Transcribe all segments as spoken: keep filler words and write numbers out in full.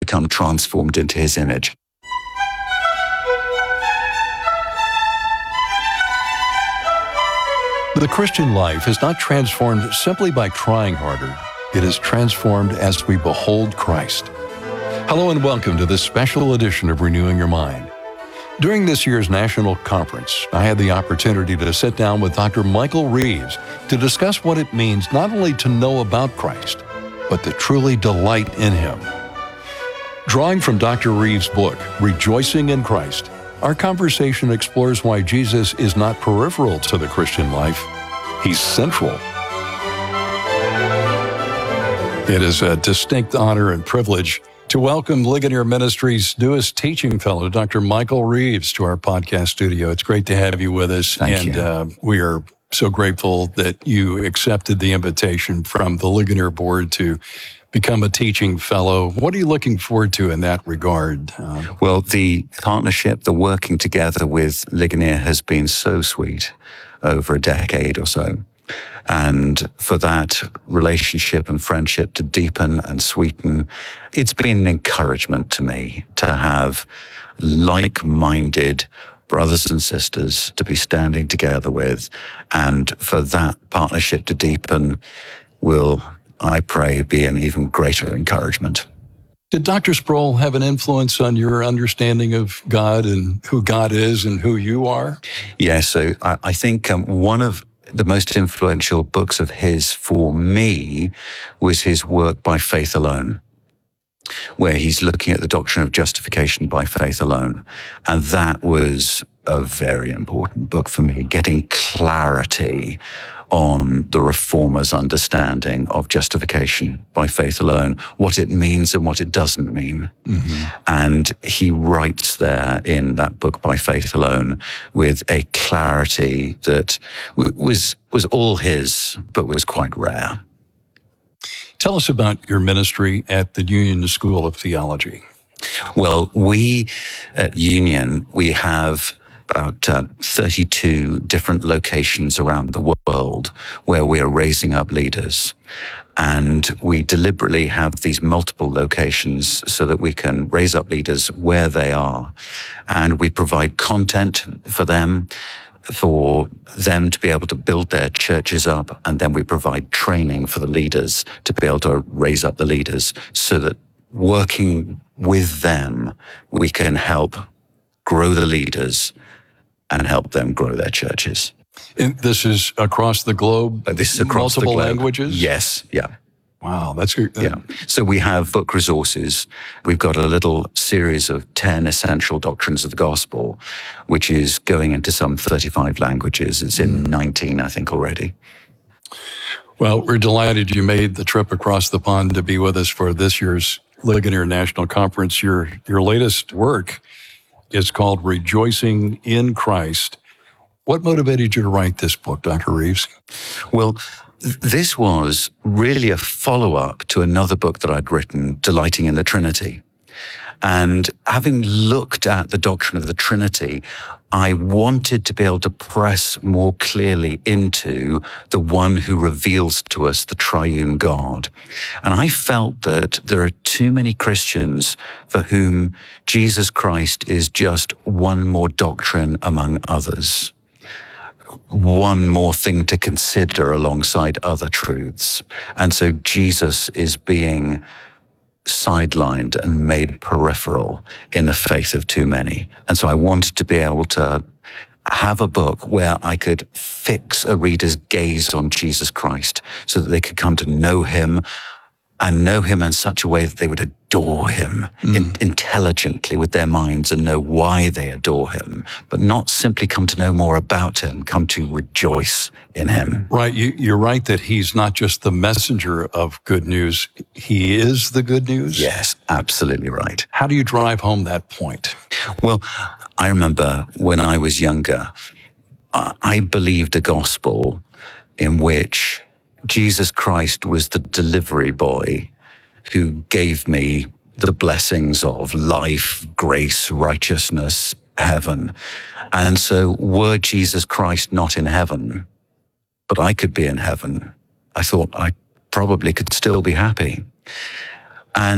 become transformed into his image. The Christian life is not transformed simply by trying harder. It is transformed as we behold Christ. Hello and welcome to this special edition of Renewing Your Mind. During this year's national conference, I had the opportunity to sit down with Doctor Michael Reeves to discuss what it means not only to know about Christ, but to truly delight in Him. Drawing from Doctor Reeves' book, Rejoicing in Christ, our conversation explores why Jesus is not peripheral to the Christian life. He's central. It is a distinct honor and privilege to welcome Ligonier Ministries' newest teaching fellow, Doctor Michael Reeves, to our podcast studio. It's great to have you with us. Thank and you. Uh, we are so grateful that you accepted the invitation from the Ligonier board to become a teaching fellow. What are you looking forward to in that regard? Uh, Well, the partnership, the working together with Ligonier has been so sweet over a decade or so. And for that relationship and friendship to deepen and sweeten, it's been an encouragement to me to have like-minded brothers and sisters to be standing together with. And for that partnership to deepen will, I pray, be an even greater encouragement. Did Doctor Sproul have an influence on your understanding of God and who God is and who you are? Yeah, so I, I think um, one of the most influential books of his for me was his work By Faith Alone, where he's looking at the doctrine of justification by faith alone. And that was a very important book for me, getting clarity on the Reformer's understanding of justification by faith alone, what it means and what it doesn't mean. Mm-hmm. And he writes there in that book By Faith Alone with a clarity that w- was was all his, but was quite rare. Tell us about your ministry at the Union School of Theology. Well, we at Union, we have about uh, thirty-two different locations around the world where we are raising up leaders. And we deliberately have these multiple locations so that we can raise up leaders where they are. And we provide content for them, for them to be able to build their churches up. And then we provide training for the leaders to be able to raise up the leaders so that working with them, we can help grow the leaders and help them grow their churches. And this is across the globe? But this is across multiple the globe. languages? Yes, yeah. Wow, that's good. Yeah. So we have book resources. We've got a little series of ten essential doctrines of the gospel, which is going into some thirty-five languages. It's in nineteen, I think, already. Well, we're delighted you made the trip across the pond to be with us for this year's Ligonier National Conference. Your, your latest work is called Rejoicing in Christ. What motivated you to write this book, Doctor Reeves? Well, th- this was really a follow-up to another book that I'd written, Delighting in the Trinity. And having looked at the doctrine of the Trinity, I wanted to be able to press more clearly into the one who reveals to us the triune God. And I felt that there are too many Christians for whom Jesus Christ is just one more doctrine among others, one more thing to consider alongside other truths. And so Jesus is being sidelined and made peripheral in the faith of too many. And so I wanted to be able to have a book where I could fix a reader's gaze on Jesus Christ so that they could come to know him and know him in such a way that they would adore him mm. in, intelligently with their minds and know why they adore him, but not simply come to know more about him, come to rejoice in him. Right. You, you're right that he's not just the messenger of good news. He is the good news. Yes, absolutely right. How do you drive home that point? Well, I remember when I was younger, I believed a gospel in which Jesus Christ was the delivery boy who gave me the blessings of life, grace, righteousness, heaven. And so were Jesus Christ not in heaven, but I could be in heaven, I thought I probably could still be happy. And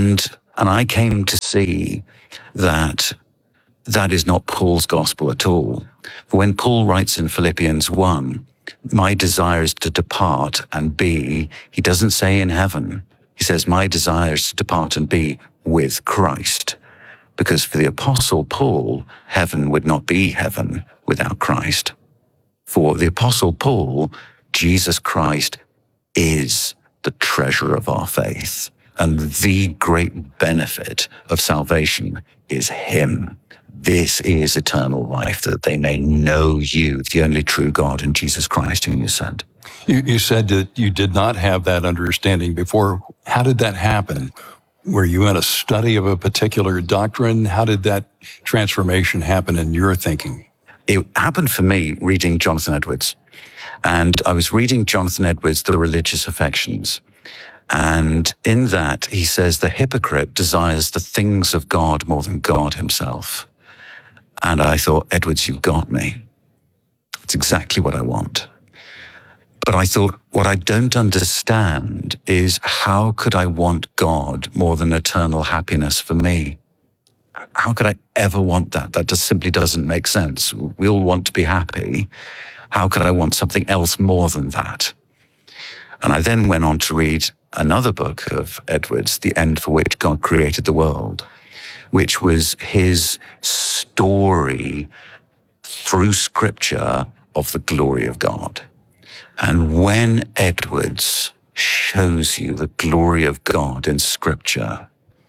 And I came to see that that is not Paul's gospel at all. For when Paul writes in Philippians one, my desire is to depart and be, he doesn't say in heaven. He says, my desire is to depart and be with Christ. Because for the Apostle Paul, heaven would not be heaven without Christ. For the Apostle Paul, Jesus Christ is the treasure of our faith. And the great benefit of salvation is him. This is eternal life, that they may know you, the only true God, and Jesus Christ whom you sent. You, you said that you did not have that understanding before. How did that happen? Were you in a study of a particular doctrine? How did that transformation happen in your thinking? It happened for me reading Jonathan Edwards. And I was reading Jonathan Edwards' The Religious Affections. And in that, he says, the hypocrite desires the things of God more than God himself. And I thought, Edwards, you've got me. It's exactly what I want. But I thought, what I don't understand is how could I want God more than eternal happiness for me? How could I ever want that? That just simply doesn't make sense. We all want to be happy. How could I want something else more than that? And I then went on to read another book of Edwards, The End for Which God Created the World, which was his story through Scripture of the glory of God. And when Edwards shows you the glory of God in Scripture,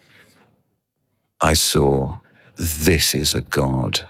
I saw this is a God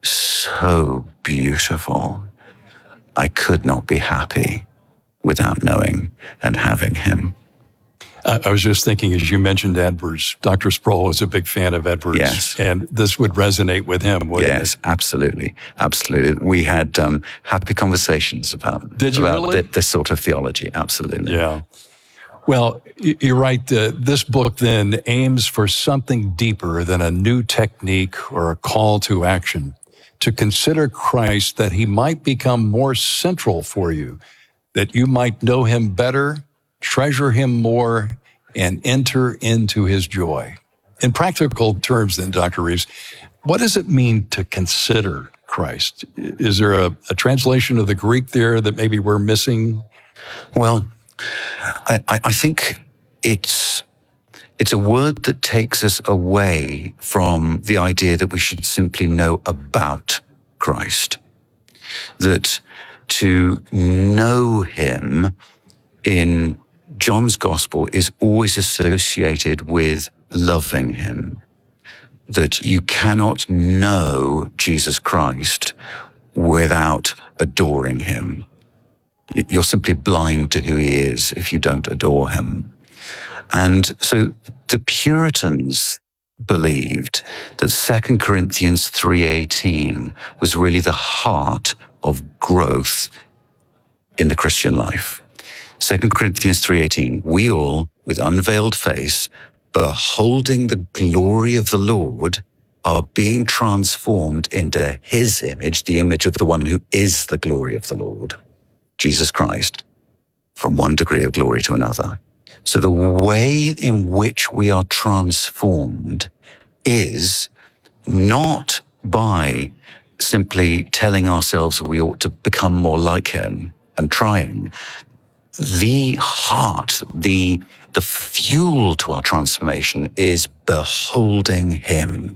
so beautiful. I could not be happy without knowing and having him. I, I was just thinking, as you mentioned Edwards, Doctor Sproul was a big fan of Edwards. Yes. And this would resonate with him, wouldn't Yes, it? absolutely. Absolutely. We had um, happy conversations about, Did you about really? thi- this sort of theology. Absolutely. Yeah. Well, y- you're right. Uh, this book then aims for something deeper than a new technique or a call to action, to consider Christ that he might become more central for you, that you might know him better, treasure him more, and enter into his joy. In practical terms then, Doctor Reeves, what does it mean to consider Christ? Is there a, a translation of the Greek there that maybe we're missing? Well, I, I I think it's it's a word that takes us away from the idea that we should simply know about Christ. That to know him in John's gospel is always associated with loving him. That you cannot know Jesus Christ without adoring him. You're simply blind to who he is if you don't adore him. And so the Puritans believed that Second Corinthians three eighteen was really the heart of growth in the Christian life. Second Corinthians three eighteen, we all, with unveiled face, beholding the glory of the Lord, are being transformed into his image, the image of the one who is the glory of the Lord, Jesus Christ, from one degree of glory to another. So the way in which we are transformed is not by simply telling ourselves we ought to become more like him and trying. The heart, the, the fuel to our transformation is beholding him,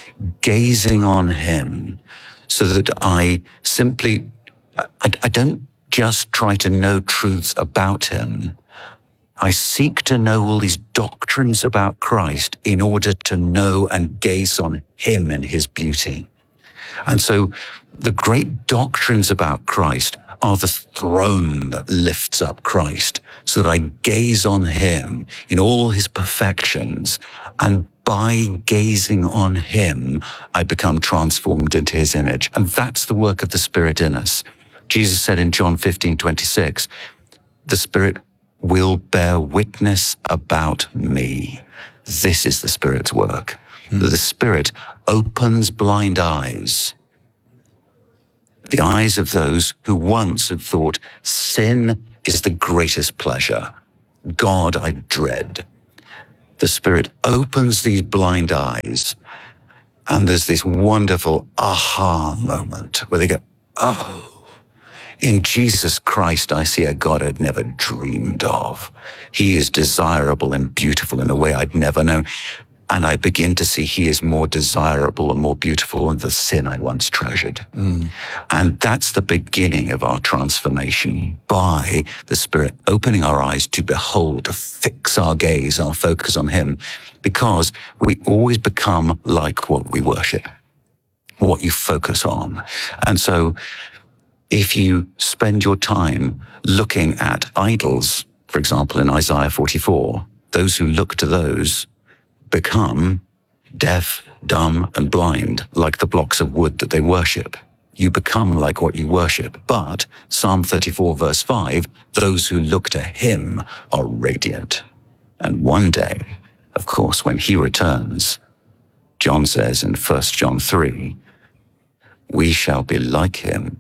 gazing on him, so that I simply, I, I don't just try to know truths about him. I seek to know all these doctrines about Christ in order to know and gaze on him and his beauty. And so the great doctrines about Christ are the throne that lifts up Christ, so that I gaze on him in all his perfections, and by gazing on him, I become transformed into his image. And that's the work of the Spirit in us. Jesus said in John fifteen twenty-six, the Spirit will bear witness about me. This is the Spirit's work. Mm. The Spirit opens blind eyes, the eyes of those who once had thought sin is the greatest pleasure. God I dread. the Spirit opens these blind eyes, and there's this wonderful aha moment where they go, oh, in Jesus Christ, I see a God I'd never dreamed of. He is desirable and beautiful in a way I'd never known. And I begin to see he is more desirable and more beautiful than the sin I once treasured. Mm. And that's the beginning of our transformation, by the Spirit opening our eyes to behold, to fix our gaze, our focus on him, because we always become like what we worship, what you focus on. And so if you spend your time looking at idols, for example, in Isaiah forty-four, those who look to those become deaf, dumb, and blind, like the blocks of wood that they worship. You become like what you worship. But Psalm thirty-four, verse five, those who look to him are radiant. And one day, of course, when he returns, John says in First John three, we shall be like him,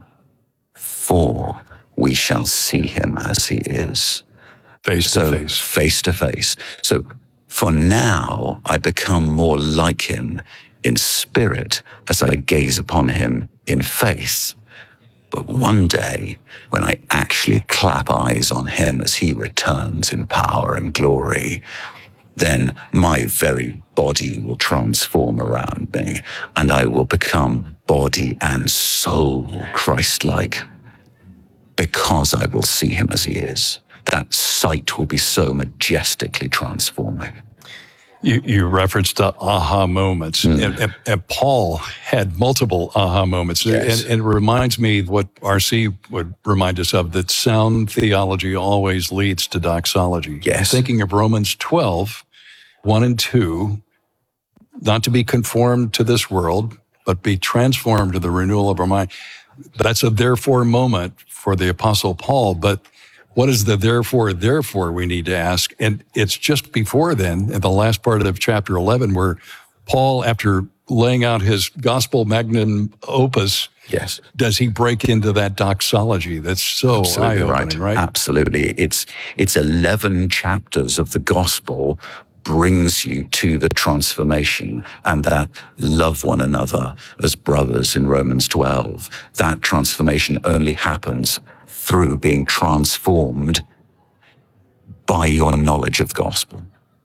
for we shall see him as he is. Face so, to face. Face to face. So for now, I become more like him in spirit as I gaze upon him in faith. But one day, when I actually clap eyes on him as he returns in power and glory, then my very body will transform around me, and I will become body and soul Christ-like, because I will see him as he is. That sight will be so majestically transforming. You, you referenced uh, aha moments, mm. and, and, and Paul had multiple aha moments. Yes. And, and it reminds me what R C would remind us of, that sound theology always leads to doxology. Yes. Thinking of Romans twelve, one and two, not to be conformed to this world, but be transformed to the renewal of our mind. That's a therefore moment for the Apostle Paul, but what is the therefore, therefore we need to ask? And it's just before then, in the last part of chapter eleven, where Paul, after laying out his gospel magnum opus, yes, does he break into that doxology that's so Absolutely eye-opening, right. right? Absolutely. It's, it's eleven chapters of the gospel brings you to the transformation, and that love one another as brothers in Romans twelve. That transformation only happens through being transformed by your knowledge of the gospel.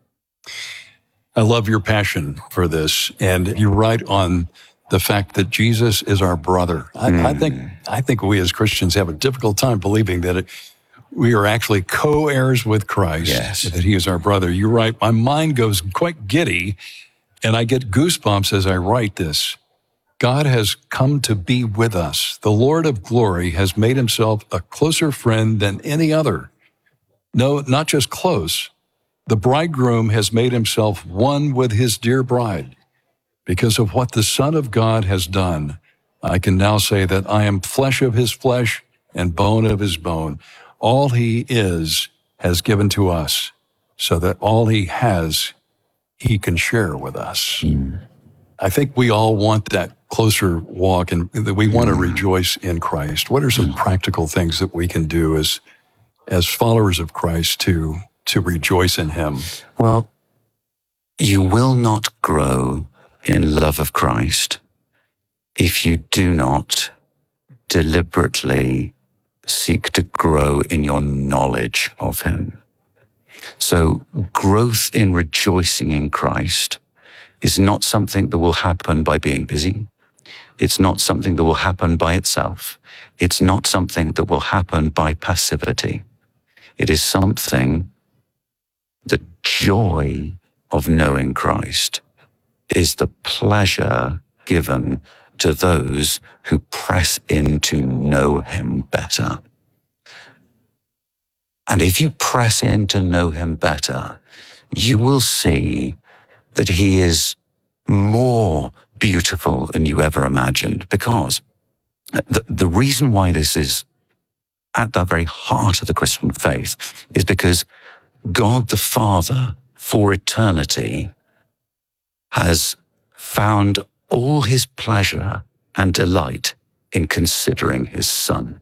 I love your passion for this, and you write on the fact that Jesus is our brother. I, mm. I think I think we as Christians have a difficult time believing that it, we are actually co-heirs with Christ, yes. that he is our brother. You write, my mind goes quite giddy, and I get goosebumps as I write this. God has come to be with us. The Lord of glory has made himself a closer friend than any other. No, not just close. The bridegroom has made himself one with his dear bride. Because of what the Son of God has done, I can now say that I am flesh of his flesh and bone of his bone. All he is has given to us, so that all he has, he can share with us. Mm. I think we all want that closer walk, and that we want to rejoice in Christ. What are some practical things that we can do as as followers of Christ to to rejoice in him? Well, you will not grow in love of Christ if you do not deliberately seek to grow in your knowledge of him. So growth in rejoicing in Christ is not something that will happen by being busy. It's not something that will happen by itself. It's not something that will happen by passivity. It is something, the joy of knowing Christ is the pleasure given to those who press in to know him better. And if you press in to know him better, you will see that he is more beautiful than you ever imagined, because the, the reason why this is at the very heart of the Christian faith is because God the Father, for eternity, has found all his pleasure and delight in considering his Son.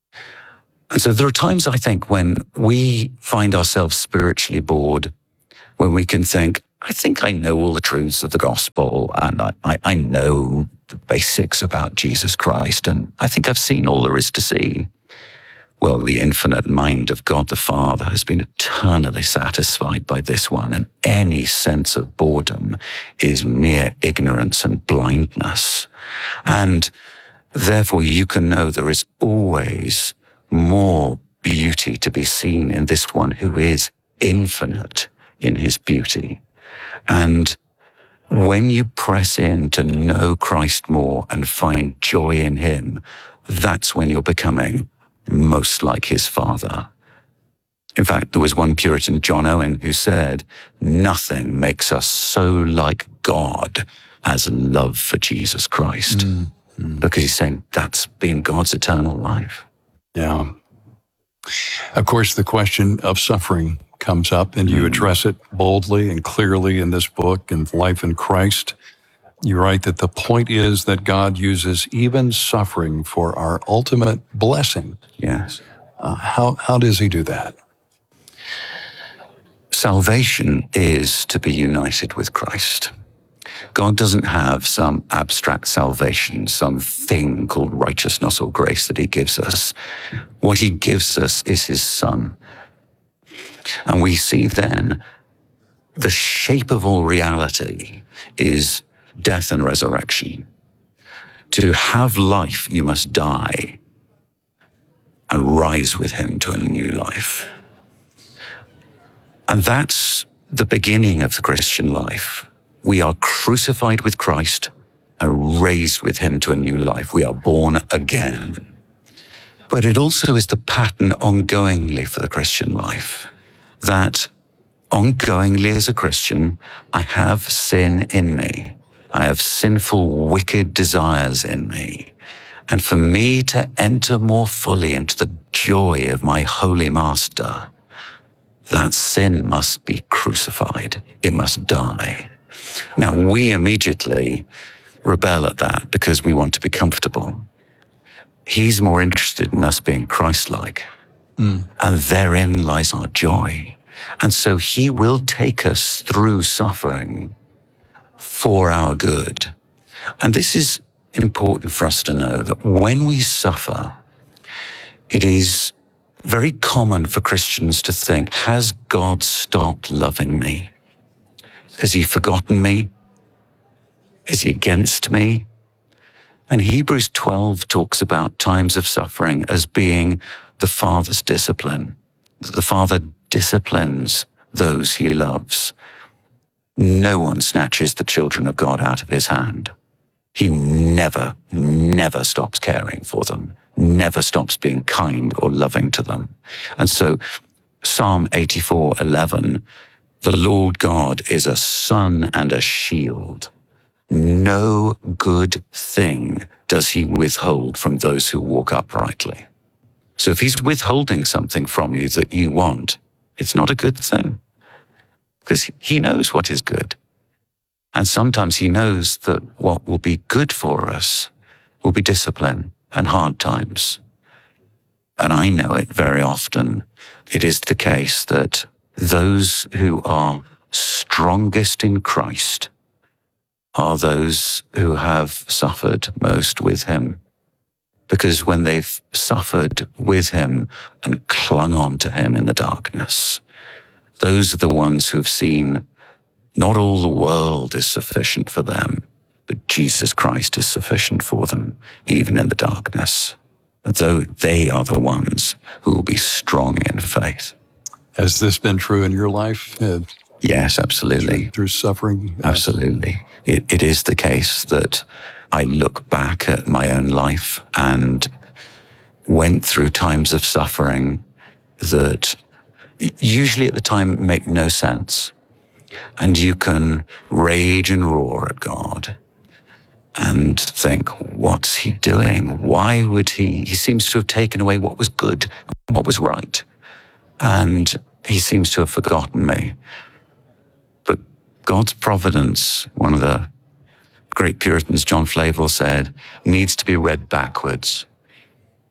And so there are times, I think, when we find ourselves spiritually bored, when we can think, I think I know all the truths of the gospel, and I, I, I know the basics about Jesus Christ, and I think I've seen all there is to see. Well, the infinite mind of God the Father has been eternally satisfied by this one, and any sense of boredom is mere ignorance and blindness. And therefore, you can know there is always more beauty to be seen in this one who is infinite in his beauty. And when you press in to know Christ more and find joy in him, that's when you're becoming most like his Father. In fact, there was one Puritan, John Owen, who said, nothing makes us so like God as love for Jesus Christ. Mm-hmm. Because he's saying that's been God's eternal life. Yeah. Of course, the question of suffering comes up, and you address it boldly and clearly in this book, in Life in Christ. You write that the point is that God uses even suffering for our ultimate blessing. Yes. Uh, how, how does he do that? Salvation is to be united with Christ. God doesn't have some abstract salvation, some thing called righteousness or grace that he gives us. What he gives us is his Son. And we see then the shape of all reality is death and resurrection. To have life, you must die and rise with him to a new life. And that's the beginning of the Christian life. We are crucified with Christ and raised with him to a new life. We are born again. But it also is the pattern ongoingly for the Christian life, that ongoingly as a Christian, I have sin in me. I have sinful, wicked desires in me. And for me to enter more fully into the joy of my holy master, that sin must be crucified. It must die. Now, we immediately rebel at that because we want to be comfortable. He's more interested in us being Christ-like. Mm. And therein lies our joy. And so he will take us through suffering for our good. And this is important for us to know, that when we suffer, it is very common for Christians to think, has God stopped loving me? Has he forgotten me? Is he against me? And Hebrews twelve talks about times of suffering as being the Father's discipline. The Father disciplines those he loves. No one snatches the children of God out of his hand. He never, never stops caring for them, never stops being kind or loving to them. And so Psalm eighty-four eleven, the Lord God is a sun and a shield. No good thing does he withhold from those who walk uprightly. So if he's withholding something from you that you want, it's not a good thing, because he knows what is good. And sometimes he knows that what will be good for us will be discipline and hard times. And I know it very often. It is the case that those who are strongest in Christ are those who have suffered most with him. Because when they've suffered with him and clung on to him in the darkness, those are the ones who've seen not all the world is sufficient for them, but Jesus Christ is sufficient for them, even in the darkness. Though they are the ones who will be strong in faith. Has this been true in your life? Uh, yes, absolutely. Through, through suffering? Absolutely. It, it is the case that I look back at my own life and went through times of suffering that usually at the time make no sense. And you can rage and roar at God and think, what's he doing? Why would he? He seems to have taken away what was good, what was right. And he seems to have forgotten me. But God's providence, one of the great Puritans, John Flavel, said, needs to be read backwards.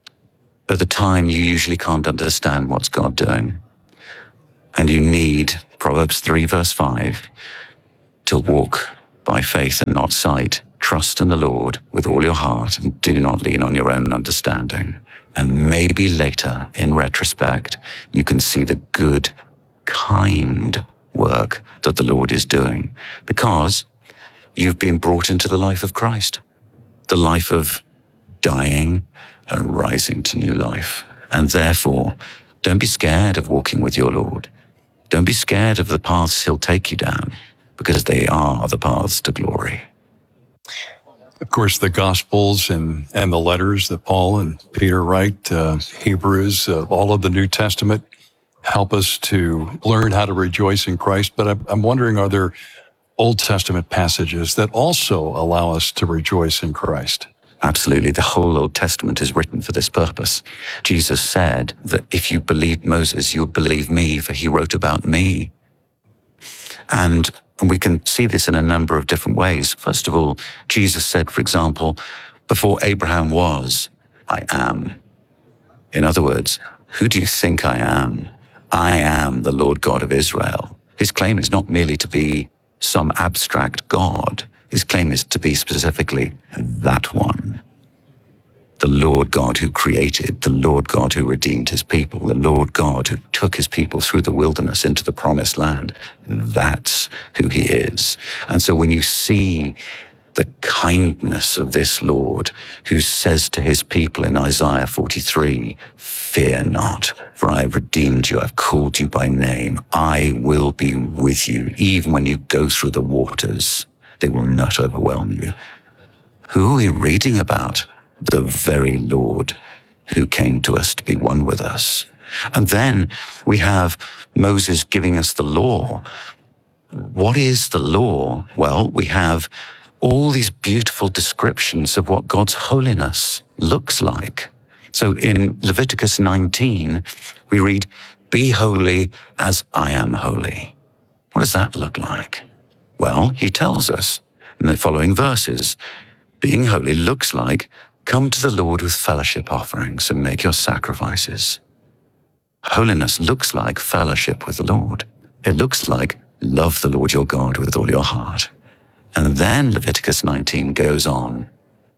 At the time, you usually can't understand what's God doing. And you need Proverbs three, verse five, to walk by faith and not sight. Trust in the Lord with all your heart and do not lean on your own understanding. And maybe later, in retrospect, you can see the good, kind work that the Lord is doing because you've been brought into the life of Christ, the life of dying and rising to new life. And therefore, don't be scared of walking with your Lord. Don't be scared of the paths he'll take you down because they are the paths to glory. Of course, the Gospels and, and the letters that Paul and Peter write, uh, Hebrews, uh, all of the New Testament help us to learn how to rejoice in Christ. But I'm, I'm wondering, are there Old Testament passages that also allow us to rejoice in Christ? Absolutely. The whole Old Testament is written for this purpose. Jesus said that if you believed Moses, you would believe me, for he wrote about me. And we can see this in a number of different ways. First of all, Jesus said, for example, before Abraham was, I am. In other words, who do you think I am? I am the Lord God of Israel. His claim is not merely to be some abstract God. His claim is to be specifically that one. The Lord God who created, the Lord God who redeemed his people, the Lord God who took his people through the wilderness into the promised land. That's who he is. And so when you see the kindness of this Lord who says to his people in Isaiah forty-three, fear not, for I have redeemed you, I've called you by name, I will be with you, even when you go through the waters, they will not overwhelm you. Who are we reading about? The very Lord who came to us to be one with us. And then we have Moses giving us the law. What is the law? Well, we have all these beautiful descriptions of what God's holiness looks like. So in Leviticus nineteen, we read, be holy as I am holy. What does that look like? Well, he tells us in the following verses, being holy looks like come to the Lord with fellowship offerings and make your sacrifices. Holiness looks like fellowship with the Lord. It looks like love the Lord your God with all your heart. And then Leviticus nineteen goes on.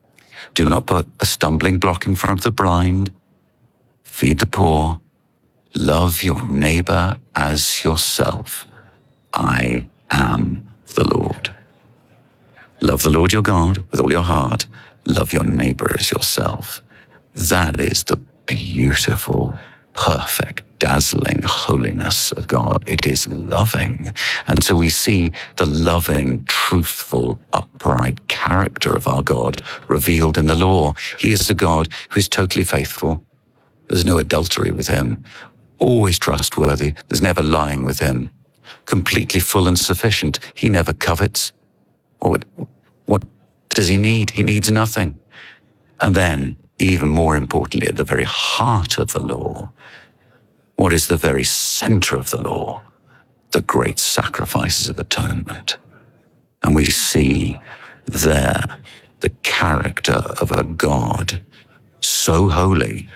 Do not put a stumbling block in front of the blind. Feed the poor. Love your neighbor as yourself. I am the Lord. Love the Lord your God with all your heart. Love your neighbor as yourself. That is the beautiful, perfect, dazzling holiness of God. It is loving. And so we see the loving, truthful, upright character of our God revealed in the law. He is a God who is totally faithful. There's no adultery with him. Always trustworthy. There's never lying with him. Completely full and sufficient. He never covets. What, what does he need? He needs nothing. And then, even more importantly, at the very heart of the law, what is the very center of the law? The great sacrifices of atonement. And we see there the character of a God so holy.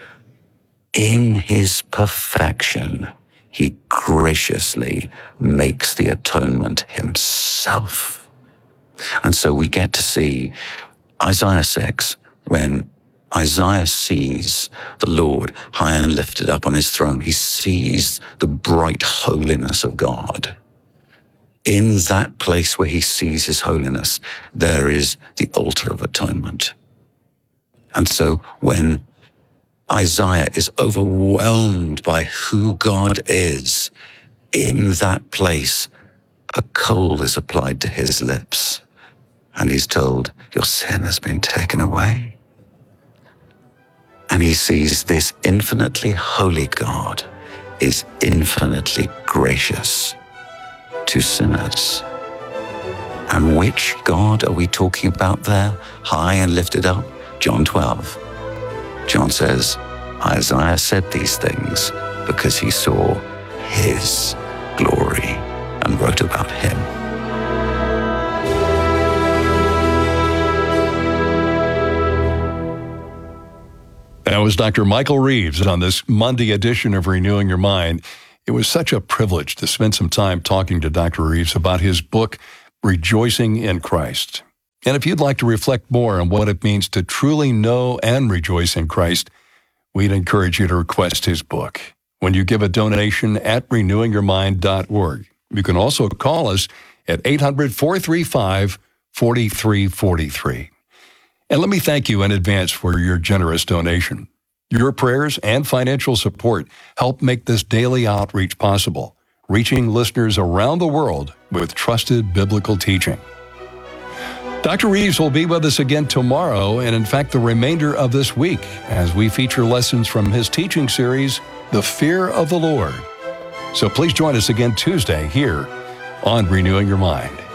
In his perfection, he graciously makes the atonement himself. And so we get to see Isaiah six, when Isaiah sees the Lord high and lifted up on his throne. He sees the bright holiness of God. In that place where he sees his holiness, there is the altar of atonement. And so when Isaiah is overwhelmed by who God is, in that place, a coal is applied to his lips. And he's told, your sin has been taken away. And he sees this infinitely holy God is infinitely gracious to sinners. And which God are we talking about there, high and lifted up? John twelve. John says, Isaiah said these things because he saw his glory and wrote about him. That was Doctor Michael Reeves on this Monday edition of Renewing Your Mind. It was such a privilege to spend some time talking to Doctor Reeves about his book, Rejoicing in Christ. And if you'd like to reflect more on what it means to truly know and rejoice in Christ, we'd encourage you to request his book when you give a donation at renewing your mind dot org. You can also call us at eight hundred, four three five, four three four three. And let me thank you in advance for your generous donation. Your prayers and financial support help make this daily outreach possible, reaching listeners around the world with trusted biblical teaching. Doctor Reeves will be with us again tomorrow, and in fact the remainder of this week, as we feature lessons from his teaching series, The Fear of the Lord. So please join us again Tuesday here on Renewing Your Mind.